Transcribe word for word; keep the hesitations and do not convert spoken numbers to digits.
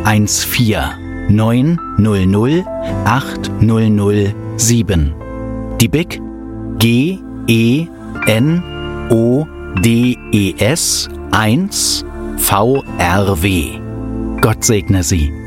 eins vier neun null null acht null null sieben. Die B I C G E N O D E S eins V R W. Gott segne Sie.